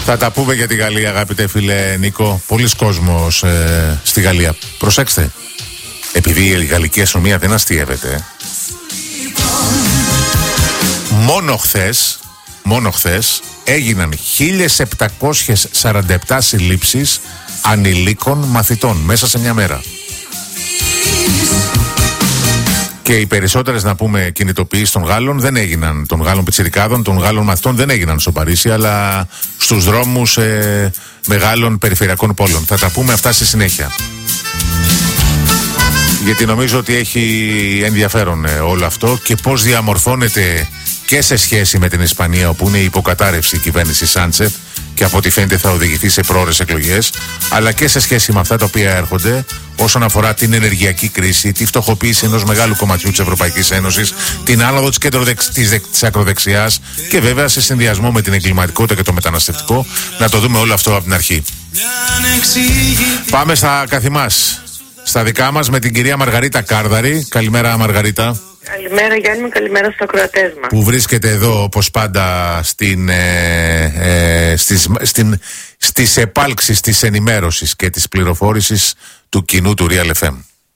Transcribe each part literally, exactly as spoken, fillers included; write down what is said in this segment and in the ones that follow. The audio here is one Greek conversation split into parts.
Θα τα πούμε για τη Γαλλία, αγαπητέ φίλε Νίκο. Πολλοί κόσμος ε, στη Γαλλία. Προσέξτε, επειδή η γαλλική αστυνομία δεν αστείευεται, μόνο χθες, μόνο χθες έγιναν χίλιες επτακόσιες σαράντα επτά συλλήψεις ανηλίκων μαθητών μέσα σε μια μέρα. Και οι περισσότερες, να πούμε, κινητοποιήσεις των Γάλλων δεν έγιναν, των Γάλλων πιτσιρικάδων, των Γάλλων μαθητών δεν έγιναν στο Παρίσι, αλλά στους δρόμους ε, μεγάλων περιφερειακών πόλεων. Θα τα πούμε αυτά στη συνέχεια. Γιατί νομίζω ότι έχει ενδιαφέρον ε, όλο αυτό και πώς διαμορφώνεται και σε σχέση με την Ισπανία, όπου είναι η υποκατάρρευση η κυβέρνηση Σάντσεφ και από ό,τι φαίνεται θα οδηγηθεί σε πρόορες εκλογές, αλλά και σε σχέση με αυτά τα οποία έρχονται όσον αφορά την ενεργειακή κρίση, τη φτωχοποίηση ενός μεγάλου κομματιού της Ευρωπαϊκής Ένωσης, την άνοδο της, κεντροδεξ... της, της ακροδεξιάς και βέβαια σε συνδυασμό με την εγκληματικότητα και το μεταναστευτικό. Να το δούμε όλο αυτό από την αρχή. Πάμε στα καθημάς, στα δικά μας, με την κυρία Μαργαρίτα Κάρδαρη. Καλημέρα, Μαργαρίτα. Καλημέρα, Γιάννη μου, καλημέρα στους ακροατές μας. Που βρίσκεται εδώ όπως πάντα στην, ε, ε, στις, στην, στις επάλξεις της ενημέρωσης και της πληροφόρησης του κοινού του Real εφ εμ.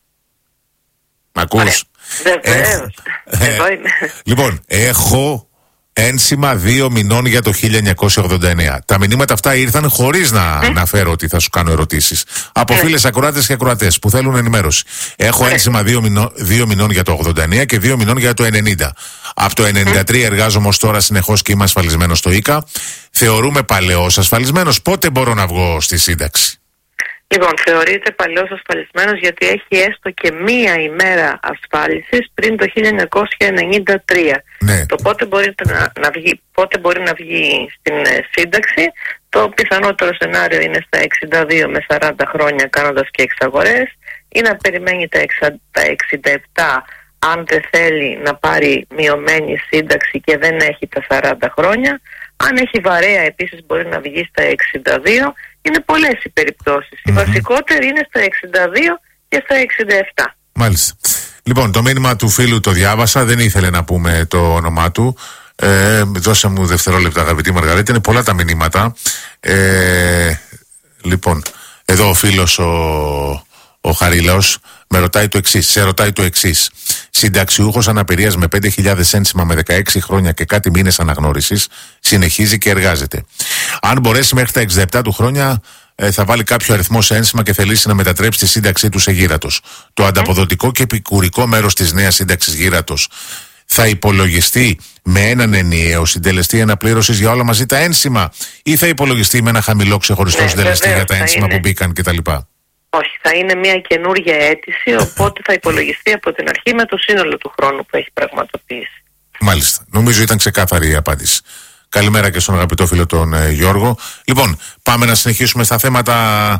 Μ' ακούς? Βεβαίως. Εδώ είμαι. Λοιπόν, έχω ένσημα δύο μηνών για το χίλια εννιακόσια ογδόντα εννέα. Τα μηνύματα αυτά ήρθαν χωρίς να αναφέρω ότι θα σου κάνω ερωτήσεις. Από φίλες ακροάτες και ακροατές που θέλουν ενημέρωση. Έχω ένσημα δύο, μηνών, δύο μηνών για το ογδόντα εννέα και δύο μηνών για το ενενήντα. Από το ενενήντα τρία εργάζομαι ως τώρα συνεχώς και είμαι ασφαλισμένος στο ΙΚΑ. Θεωρούμε παλαιός ασφαλισμένος. Πότε μπορώ να βγω στη σύνταξη? Λοιπόν, θεωρείται παλαιός ασφαλισμένος γιατί έχει έστω και μία ημέρα ασφάλισης πριν το χίλια εννιακόσια ενενήντα τρία. Ναι. Το πότε μπορεί να, να βγει, πότε μπορεί να βγει στην ε, σύνταξη, το πιθανότερο σενάριο είναι στα εξήντα δύο με σαράντα χρόνια κάνοντας και εξαγορές, ή να περιμένει τα, εξα, τα εξήντα επτά αν δεν θέλει να πάρει μειωμένη σύνταξη και δεν έχει τα σαράντα χρόνια. Αν έχει βαρέα επίσης μπορεί να βγει στα εξήντα δύο. Είναι πολλές οι περιπτώσεις. Mm-hmm. Η βασικότερη είναι στα εξήντα δύο και στα εξήντα επτά. Μάλιστα. Λοιπόν, το μήνυμα του φίλου το διάβασα, δεν ήθελε να πούμε το όνομά του. Ε, δώσε μου δευτερόλεπτα, αγαπητή Μαργαρίτα, είναι πολλά τα μηνύματα. Ε, λοιπόν, εδώ ο φίλος ο, ο Χαρίλαος με ρωτάει το εξής, σε ρωτάει το εξής. Συνταξιούχος αναπηρίας με πέντε χιλιάδες ένσημα με δεκαέξι χρόνια και κάτι μήνες αναγνώρισης, συνεχίζει και εργάζεται. Αν μπορέσει μέχρι τα εξήντα επτά του χρόνια, ε, θα βάλει κάποιο αριθμό σε ένσημα και θελήσει να μετατρέψει τη σύνταξή του σε γύρατος. Το ανταποδοτικό και επικουρικό μέρος της νέας σύνταξης γύρατος θα υπολογιστεί με έναν ενιαίο συντελεστή αναπλήρωσης για όλα μαζί τα ένσημα, ή θα υπολογιστεί με ένα χαμηλό ξεχωριστό ναι, συντελεστή για τα ένσημα είναι που μπήκαν κτλ? Όχι, θα είναι μια καινούργια αίτηση, οπότε θα υπολογιστεί από την αρχή με το σύνολο του χρόνου που έχει πραγματοποιήσει. Μάλιστα. Νομίζω ήταν ξεκάθαρη η απάντηση. Καλημέρα και στον αγαπητό φίλο τον ε, Γιώργο. Λοιπόν, πάμε να συνεχίσουμε στα θέματα,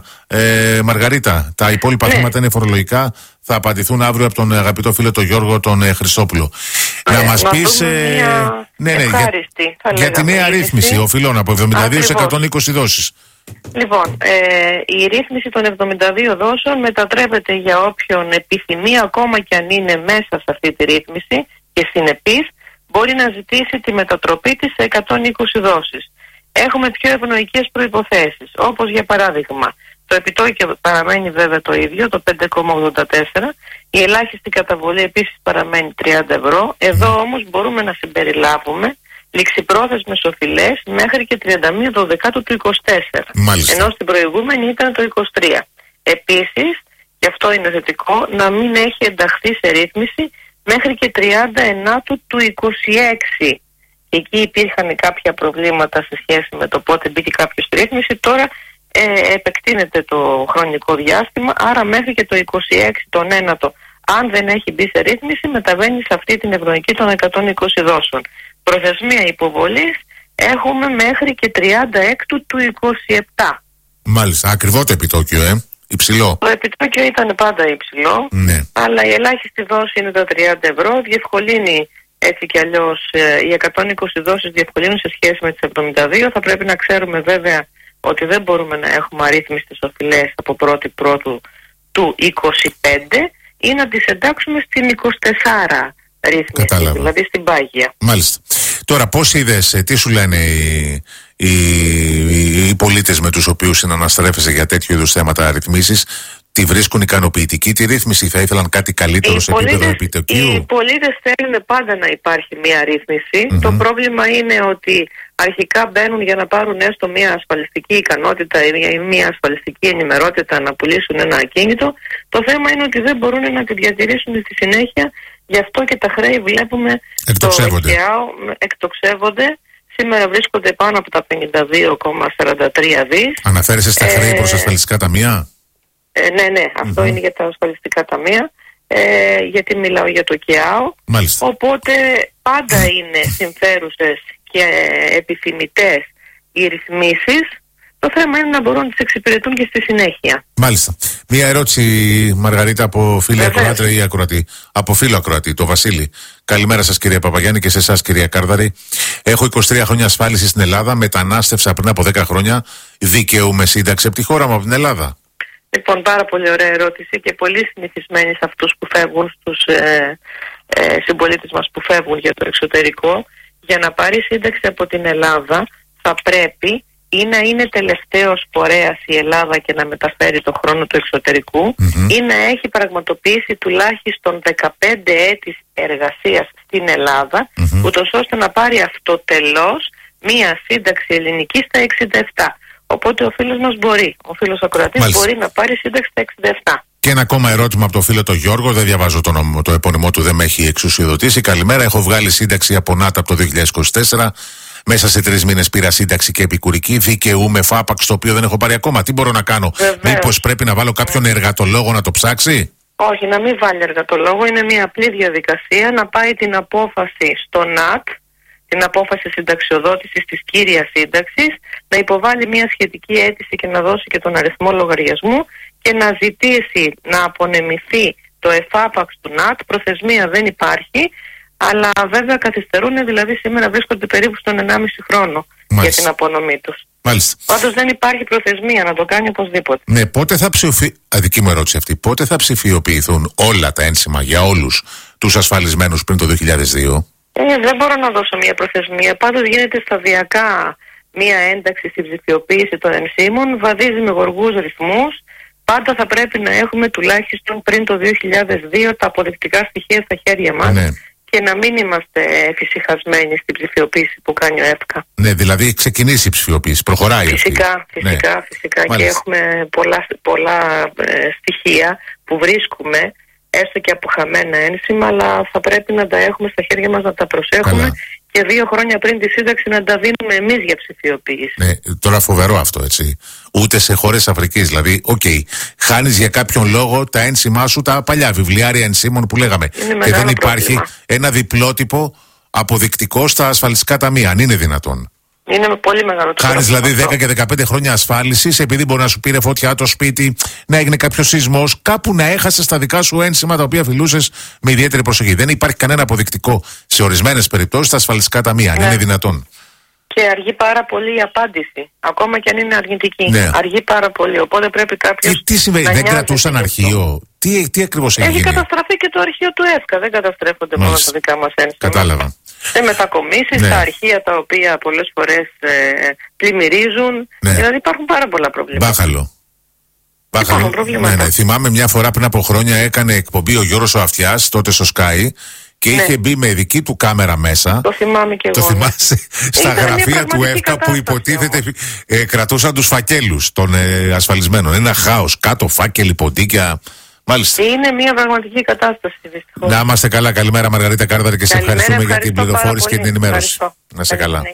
ε, Μαργαρίτα. Τα υπόλοιπα ναι. θέματα είναι φορολογικά. Θα απαντηθούν αύριο από τον αγαπητό φίλο τον Γιώργο τον ε, Χριστόπουλο. Ναι, να μας πεις ε, ναι, ναι, για, για τη νέα ρύθμιση οφειλών από εβδομήντα δύο σε εκατόν είκοσι δόσεις. Λοιπόν, ε, η ρύθμιση των εβδομήντα δύο δόσεων μετατρέπεται για όποιον επιθυμεί, ακόμα και αν είναι μέσα σε αυτή τη ρύθμιση και συνεπής, μπορεί να ζητήσει τη μετατροπή της σε εκατόν είκοσι δόσεις. Έχουμε πιο ευνοϊκές προϋποθέσεις, όπως για παράδειγμα, το επιτόκιο παραμένει βέβαια το ίδιο, το πέντε κόμμα ογδόντα τέσσερα, η ελάχιστη καταβολή επίσης παραμένει τριάντα ευρώ, εδώ όμως μπορούμε να συμπεριλάβουμε ληξιπρόθεσμες οφειλές μέχρι και τριάντα μία Δωδεκάτου του είκοσι τέσσερα. Μάλιστα. Ενώ στην προηγούμενη ήταν το είκοσι τρία. Επίσης, και αυτό είναι θετικό, να μην έχει ενταχθεί σε ρύθμιση μέχρι και τριάντα ενάτου του είκοσι έξι. Και εκεί υπήρχαν κάποια προβλήματα σε σχέση με το πότε μπήκε κάποιο στη ρύθμιση. Τώρα ε, επεκτείνεται το χρονικό διάστημα, άρα μέχρι και το είκοσι έξι τον ένατο, αν δεν έχει μπει σε ρύθμιση, μεταβαίνει σε αυτή την ευνοϊκή των εκατόν είκοσι δόσεων. Προθεσμία υποβολής έχουμε μέχρι και τριάντα έκτου του είκοσι επτά. Μάλιστα, ακριβό το επιτόκιο, ε. Υψηλό. Το επιτόκιο ήταν πάντα υψηλό, ναι. αλλά η ελάχιστη δόση είναι τα τριάντα ευρώ. Διευκολύνει έτσι κι αλλιώς, οι εκατόν είκοσι δόσεις διευκολύνουν σε σχέση με τις εβδομήντα δύο. Θα πρέπει να ξέρουμε βέβαια ότι δεν μπορούμε να έχουμε αρρύθμιστες οφειλές από πρώτη πρώτου του είκοσι πέντε ή να τις εντάξουμε στην είκοσι τέσσερα ρύθμιση, κατάλαβα. Δηλαδή στην πάγια. Μάλιστα. Τώρα πώς είδες, τι σου λένε οι, οι, οι πολίτες με τους οποίους συναναστρέφεσαι για τέτοιου είδους θέματα ρυθμίσεις, τη βρίσκουν ικανοποιητική τη ρύθμιση, θα ήθελαν κάτι καλύτερο σε επίπεδο επιτοκίου? Οι πολίτες θέλουν πάντα να υπάρχει μια ρύθμιση. Mm-hmm. Το πρόβλημα είναι ότι αρχικά μπαίνουν για να πάρουν έστω μια ασφαλιστική ικανότητα ή μια ασφαλιστική ενημερότητα να πουλήσουν ένα ακίνητο. Το θέμα είναι ότι δεν μπορούν να τη διατηρήσουν στη συνέχεια, γι' αυτό και τα χρέη βλέπουμε εκτοξεύονται. Το ΕΚΑΟ εκτοξεύονται. Σήμερα βρίσκονται πάνω από τα πενήντα δύο κόμμα σαράντα τρία δις. Αναφέρεσαι στα χρέη ε... προς ασφαλιστικά ταμεία? Ε, ναι, ναι, αυτό mm-hmm. είναι για τα ασφαλιστικά ταμεία, ε, γιατί μιλάω για το ΚΕΑΟ. Μάλιστα. Οπότε πάντα είναι συμφέρουσες και επιθυμητές οι ρυθμίσεις. Το θέμα είναι να μπορούν να τις εξυπηρετούν και στη συνέχεια. Μάλιστα. Μία ερώτηση, Μαργαρίτα, από φίλη ακροάτρια ή ακροατή. Από φίλο ακροατή, το Βασίλη. Καλημέρα σας, κυρία Παπαγιάννη, και σε εσάς, κυρία Κάρδαρη. Έχω είκοσι τρία χρόνια ασφάλιση στην Ελλάδα. Μετανάστευσα πριν από δέκα χρόνια. Δικαιούμαι σύνταξη από τη χώρα μου, από την Ελλάδα? Λοιπόν, πάρα πολύ ωραία ερώτηση και πολύ συνηθισμένη σε αυτούς που φεύγουν, στους ε, ε, συμπολίτες μας που φεύγουν για το εξωτερικό. Για να πάρει σύνταξη από την Ελλάδα θα πρέπει ή να είναι τελευταίος φορέας η Ελλάδα και να μεταφέρει το χρόνο του εξωτερικού, mm-hmm. ή να έχει πραγματοποιήσει τουλάχιστον δεκαπέντε έτη εργασίας στην Ελλάδα, mm-hmm. ούτως ώστε να πάρει αυτοτελώς μία σύνταξη ελληνική στα εξήντα επτά. Οπότε ο φίλος μας μπορεί, ο φίλος ακροατής Μάλιστα. μπορεί να πάρει σύνταξη στα εξήντα επτά. Και ένα ακόμα ερώτημα από το φίλο τον Γιώργο, δεν διαβάζω το, νόμο, το επώνυμό του, δεν με έχει εξουσιοδοτήσει. Καλημέρα, έχω βγάλει σύνταξη από ΝΑΤ από το δύο χιλιάδες είκοσι τέσσερα. Μέσα σε τρεις μήνες πήρα σύνταξη και επικουρική. Δικαιούμαι φάπαξ, το οποίο δεν έχω πάρει ακόμα. Τι μπορώ να κάνω? Μήπως πρέπει να βάλω κάποιον εργατολόγο να το ψάξει? Όχι, να μην βάλει εργατολόγο. Είναι μια απλή διαδικασία να πάει την απόφαση στο ΝΑΤ, την απόφαση συνταξιοδότησης της κύριας σύνταξης, να υποβάλει μια σχετική αίτηση και να δώσει και τον αριθμό λογαριασμού και να ζητήσει να απονεμηθεί το εφάπαξ του ΝΑΤ. Προθεσμία δεν υπάρχει, αλλά βέβαια καθυστερούν, δηλαδή σήμερα βρίσκονται περίπου στον ενάμιση χρόνο Μάλιστα. για την απονομή τους. Μάλιστα. Πάντως δεν υπάρχει προθεσμία, να το κάνει οπωσδήποτε. Ναι, πότε θα ψηφι... Αδική μου ερώτηση αυτή. Πότε θα ψηφιοποιηθούν όλα τα ένσημα για όλους τους ασφαλισμένους πριν το δύο χιλιάδες δύο? Ε, δεν μπορώ να δώσω μια προθεσμία. Πάντως γίνεται σταδιακά μια ένταξη στη ψηφιοποίηση των ενσήμων, βαδίζει με γοργούς ρυθμούς. Πάντα θα πρέπει να έχουμε τουλάχιστον πριν το δύο χιλιάδες δύο τα αποδεικτικά στοιχεία στα χέρια μας. Ναι. Και να μην είμαστε εφησυχασμένοι στην ψηφιοποίηση που κάνει ο ΕΦΚΑ. Ναι, δηλαδή ξεκινήσει η ψηφιοποίηση, προχωράει φυσικά, αυτή. Φυσικά, ναι. φυσικά. Και έχουμε πολλά, πολλά ε, στοιχεία που βρίσκουμε, έστω και από χαμένα ένσημα, αλλά θα πρέπει να τα έχουμε στα χέρια μας, να τα προσέχουμε. Καλά. Και δύο χρόνια πριν τη σύνταξη να τα δίνουμε εμείς για ψηφιοποίηση. Ναι, τώρα φοβερό αυτό, έτσι. Ούτε σε χώρες Αφρικής. Δηλαδή, οκ, okay, χάνεις για κάποιον λόγο τα ένσημά σου, τα παλιά βιβλιάρια ενσήμων που λέγαμε. Και δεν υπάρχει πρόβλημα. Ένα διπλότυπο αποδεικτικό στα ασφαλιστικά ταμεία, αν είναι δυνατόν. Είναι πολύ μεγάλο το Χάνεις δηλαδή δέκα και δεκαπέντε χρόνια ασφάλισης, επειδή μπορεί να σου πήρε φωτιά το σπίτι, να έγινε κάποιο σεισμός, κάπου να έχασες τα δικά σου ένσημα τα οποία φιλούσες με ιδιαίτερη προσοχή. Δεν υπάρχει κανένα αποδεικτικό σε ορισμένες περιπτώσεις στα ασφαλιστικά ταμεία, αν ναι. είναι δυνατόν. Και αργεί πάρα πολύ η απάντηση, ακόμα και αν είναι αρνητική. Ναι. Αργεί πάρα πολύ. Οπότε πρέπει κάποιος. Και τι συμβαίνει, δεν κρατούσαν αρχείο? Τι, τι ακριβώς έγινε? Έχει καταστραφεί και το αρχείο του ΕΦΚΑ. Δεν καταστρέφονται μόνο τα δικά μας ένσημα. Κατάλαβα. Σε μετακομίσεις, ναι. τα αρχεία τα οποία πολλές φορές ε, πλημμυρίζουν. Ναι. Δηλαδή υπάρχουν πάρα πολλά προβλήματα. Μπάχαλο. Μπάχαλο. Ναι, ναι. Θυμάμαι μια φορά πριν από χρόνια έκανε εκπομπή ο Γιώργος ο Αυτιάς, τότε στο Sky. Και ναι. είχε μπει με δική του κάμερα μέσα. Το θυμάμαι και το εγώ. Το θυμάσαι. Στα γραφεία του ΕΦΚΑ που υποτίθεται ε, κρατούσαν τους φακέλους των ε, ασφαλισμένων. Ένα χάος. Κάτω φάκελοι, ποντίκια. Μάλιστα. Είναι μια πραγματική κατάσταση, δυστυχώς. Να είμαστε καλά. Καλημέρα, Μαργαρίτα Κάρδαρη, και σε ευχαριστούμε για την πληροφόρηση και την ενημέρωση. Ευχαριστώ. Να σε καλά.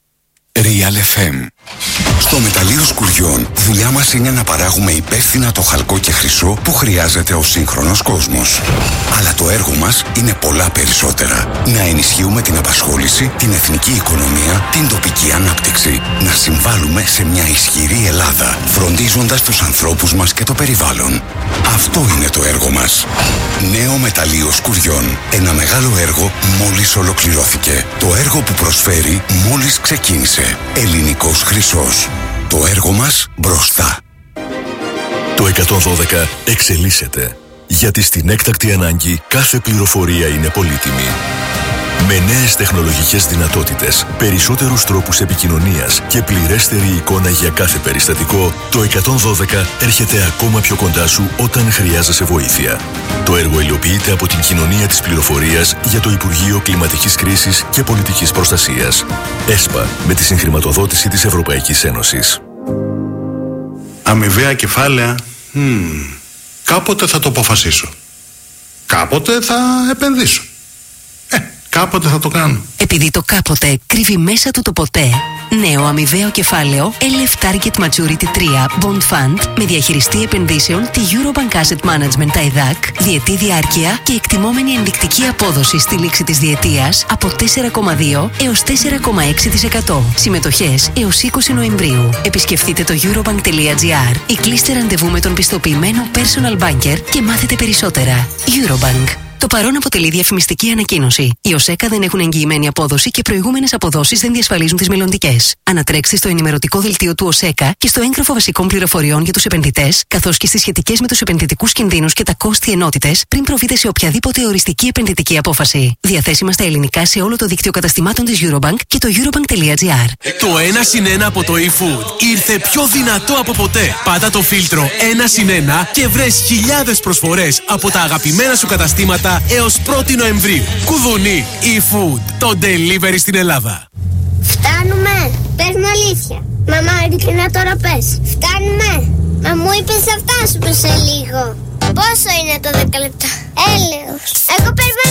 Real εφ εμ. Στο μεταλλείο Σκουριών, δουλειά μας είναι να παράγουμε υπεύθυνα το χαλκό και χρυσό που χρειάζεται ο σύγχρονος κόσμος. Αλλά το έργο μας είναι πολλά περισσότερα. Να ενισχύουμε την απασχόληση, την εθνική οικονομία, την τοπική ανάπτυξη. Να συμβάλλουμε σε μια ισχυρή Ελλάδα, φροντίζοντας τους ανθρώπους μας και το περιβάλλον. Αυτό είναι το έργο μας. Νέο μεταλλείο Σκουριών. Ένα μεγάλο έργο μόλις ολοκληρώθηκε. Το έργο που προσφέρει μόλις ξεκίνησε. Ελληνικός χρυσός. Το έργο μας μπροστά. Το εκατόν δώδεκα εξελίσσεται. Γιατί στην έκτακτη ανάγκη κάθε πληροφορία είναι πολύτιμη. Με νέες τεχνολογικές δυνατότητες, περισσότερους τρόπους επικοινωνίας και πληρέστερη εικόνα για κάθε περιστατικό, το εκατόν δώδεκα έρχεται ακόμα πιο κοντά σου όταν χρειάζεσαι βοήθεια. Το έργο υλοποιείται από την Κοινωνία της Πληροφορίας για το Υπουργείο Κλιματικής Κρίσης και Πολιτικής Προστασίας. ΕΣΠΑ, με τη συγχρηματοδότηση της Ευρωπαϊκής Ένωσης. Αμοιβαία κεφάλαια. Hmm. Κάποτε θα το αποφασίσω. Κάποτε θα επενδύσω. Ε, κάποτε θα το κάνω. Επειδή το κάποτε κρύβει μέσα του το ποτέ. Νέο αμοιβαίο κεφάλαιο ελ εφ Target Maturity τρία Bond Fund με διαχειριστή επενδύσεων τη Eurobank Asset Management τα ΕΔΑΚ, διετή διάρκεια και εκτιμόμενη ενδεικτική απόδοση στη λήξη της διετίας από τέσσερα κόμμα δύο έως τέσσερα κόμμα έξι τοις εκατό. Συμμετοχές έως είκοσι Νοεμβρίου. Επισκεφτείτε το eurobank.gr ή κλείστε ραντεβού με τον πιστοποιημένο personal banker και μάθετε περισσότερα. Eurobank. Το παρόν αποτελεί διαφημιστική ανακοίνωση. Οι ΟΣΕΚΑ δεν έχουν εγγυημένη απόδοση και προηγούμενες αποδόσεις δεν διασφαλίζουν τις μελλοντικές. Ανατρέξτε στο ενημερωτικό δελτίο του ΟΣΕΚΑ και στο έγγραφο βασικών πληροφοριών για τους επενδυτές, καθώς και στις σχετικές με τους επενδυτικούς κινδύνους και τα κόστη ενότητες, πριν προβείτε σε οποιαδήποτε οριστική επενδυτική απόφαση. Διαθέσιμα στα ελληνικά σε όλο το δίκτυο καταστημάτων της Eurobank και το eurobank.gr. Το ένα συν ένα από το eFood ήρθε πιο δυνατό από ποτέ. Πάτα το φίλτρο ένα συν ένα και βρες χιλιάδες προσφορές από τα αγαπημένα σου καταστήματα έως πρώτη Νοεμβρίου. Κουδουνί eFood, το delivery στην Ελλάδα. Φτάνουμε. Πες μου αλήθεια. Μαμά, ειλικρινά τώρα πες. Φτάνουμε. Μα μου είπες θα φτάσουμε σε λίγο. Πόσο είναι το δέκα λεπτά? Έλεος. Εγώ περιμένω